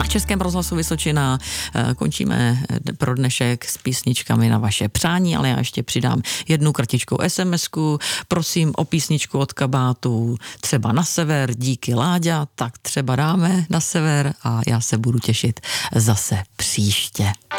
Na Českém rozhlasu Vysočina končíme pro dnešek s písničkami na vaše přání, ale já ještě přidám jednu kratičkou SMS-ku. Prosím o písničku od Kabátů, třeba Na sever, díky Láďa, tak třeba dáme Na sever a já se budu těšit zase příště.